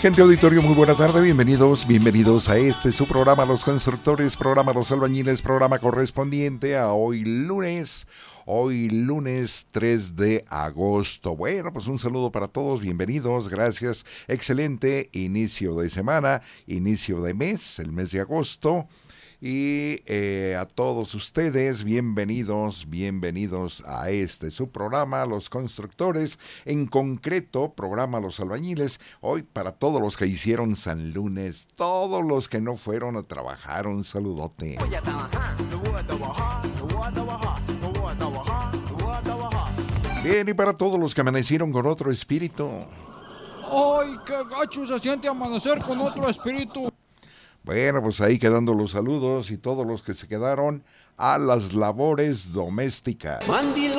Gente auditorio, muy buena tarde, bienvenidos a su programa Los Constructores, programa Los Albañiles, programa correspondiente a hoy lunes 3 de agosto. Bueno, pues un saludo para todos, bienvenidos, gracias, excelente inicio de semana, inicio de mes, el mes de agosto. Y a todos ustedes, bienvenidos a su programa, Los Constructores, en concreto, programa Los Albañiles. Hoy para todos los que hicieron San Lunes, todos los que no fueron a trabajar, un saludote. Voy a trabajar, no voy a trabajar, no voy a trabajar, no voy a trabajar, no voy a trabajar. Bien, y para todos los que amanecieron con otro espíritu. ¡Ay, qué gacho se siente amanecer con otro espíritu! Bueno, pues ahí quedando los saludos y todos los que se quedaron a las labores domésticas. Mandi